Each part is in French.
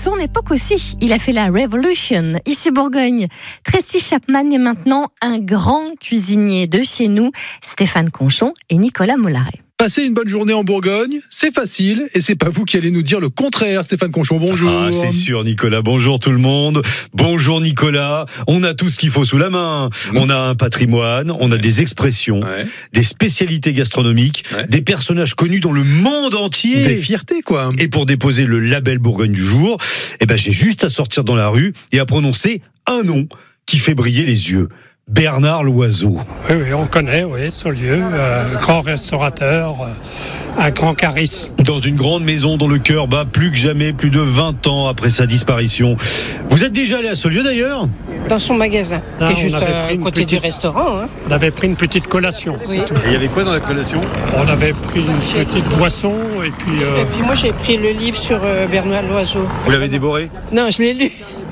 son époque aussi, il a fait la Revolution. Ici Bourgogne, Tracy Chapman est maintenant un grand cuisinier de chez nous, Stéphane Conchon et Nicolas Mollaret. Passer une bonne journée en Bourgogne, c'est facile et c'est pas vous qui allez nous dire le contraire. Stéphane Conchon, bonjour. Ah, c'est sûr, Nicolas. Bonjour tout le monde. Bonjour Nicolas. On a tout ce qu'il faut sous la main. On a un patrimoine, on a des expressions, des spécialités gastronomiques, des personnages connus dans le monde entier. Des fiertés, quoi. Et pour déposer le label Bourgogne du jour, j'ai juste à sortir dans la rue et à prononcer un nom qui fait briller les yeux. Bernard Loiseau. Oui, on connaît, Saulieu, grand restaurateur, un grand charisme. Dans une grande maison dont le cœur bat plus que jamais, plus de 20 ans après sa disparition. Vous êtes déjà allé à Saulieu d'ailleurs ? Dans son magasin, qui est juste à côté du restaurant. On avait pris une petite collation. Oui. Et il y avait quoi dans la collation ? On avait pris une petite boisson et puis... Et puis moi j'ai pris le livre sur Bernard Loiseau. Vous l'avez dévoré ? Non, je l'ai lu.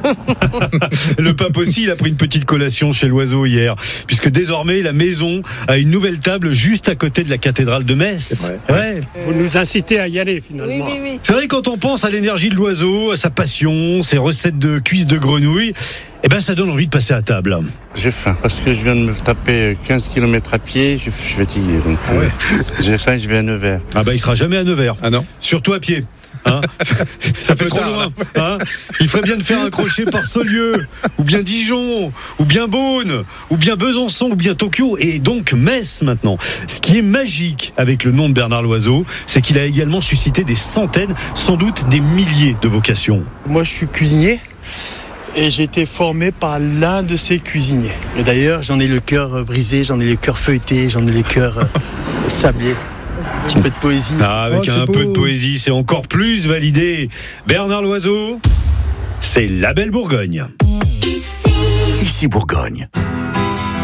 Le pape aussi, il a pris une petite collation chez Loiseau hier, puisque désormais la maison a une nouvelle table juste à côté de la cathédrale de Metz. Vous nous incitez à y aller finalement. Oui. C'est vrai, quand on pense à l'énergie de Loiseau, à sa passion, ses recettes de cuisses de grenouille, ça donne envie de passer à table. J'ai faim parce que je viens de me taper 15 km à pied, je suis fatigué. Donc j'ai faim, je vais à Nevers. Il sera jamais à Nevers. Ah non. Surtout à pied. Ça fait trop loin. Il ferait bien de faire un crochet par Saulieu, ou bien Dijon, ou bien Beaune, ou bien Besançon, ou bien Tokyo, et donc Metz maintenant. Ce qui est magique avec le nom de Bernard Loiseau, c'est qu'il a également suscité des centaines, sans doute des milliers de vocations. Moi, je suis cuisinier. Et j'ai été formé par l'un de ces cuisiniers. Et d'ailleurs, j'en ai le cœur brisé, j'en ai le cœur feuilleté, j'en ai le cœur sablé. Un petit peu de poésie. Avec un peu de poésie, c'est encore plus validé. Bernard Loiseau, c'est la belle Bourgogne. Ici Bourgogne.